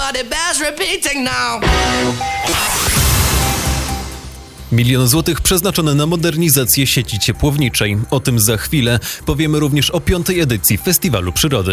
but it bears repeating now. 1 000 000 złotych przeznaczone na modernizację sieci ciepłowniczej. O tym za chwilę. Powiemy również o 5. edycji Festiwalu Przyrody.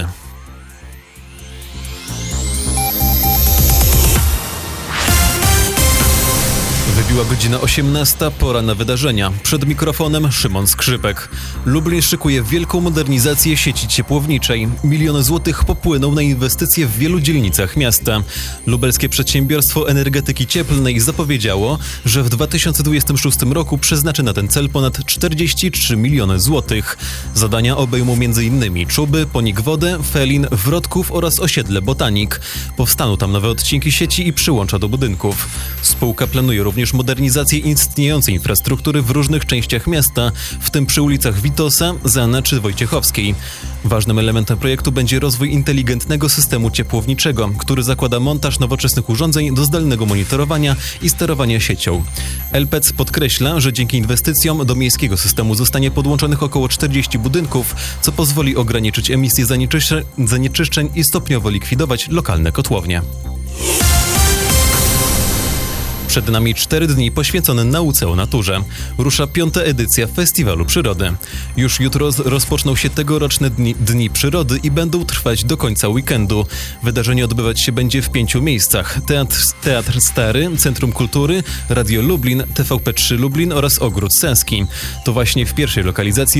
Wybiła godzina 18, pora na wydarzenia. Przed mikrofonem Szymon Skrzypek. Lublin szykuje wielką modernizację sieci ciepłowniczej. 1 000 000 złotych popłyną na inwestycje w wielu dzielnicach miasta. Lubelskie Przedsiębiorstwo Energetyki Cieplnej zapowiedziało, że w 2026 roku przeznaczy na ten cel ponad 43 miliony złotych. Zadania obejmą m.in. Czuby, Ponikwodę, Felin, Wrodków oraz osiedle Botanik. Powstaną tam nowe odcinki sieci i przyłącza do budynków. Spółka planuje również modernizację istniejącej infrastruktury w różnych częściach miasta, w tym przy ulicach Witosa, Zana czy Wojciechowskiej. Ważnym elementem projektu będzie rozwój inteligentnego systemu ciepłowniczego, który zakłada montaż nowoczesnych urządzeń do zdalnego monitorowania i sterowania siecią. LPEC podkreśla, że dzięki inwestycjom do miejskiego systemu zostanie podłączonych około 40 budynków, co pozwoli ograniczyć emisję zanieczyszczeń i stopniowo likwidować lokalne kotłownie. Przed nami 4 dni poświęcone nauce o naturze. Rusza 5. edycja Festiwalu Przyrody. Już jutro rozpoczną się tegoroczne Dni Przyrody i będą trwać do końca weekendu. Wydarzenie odbywać się będzie w 5 miejscach. Teatr Stary, Centrum Kultury, Radio Lublin, TVP3 Lublin oraz Ogród Saski. To właśnie w pierwszej lokalizacji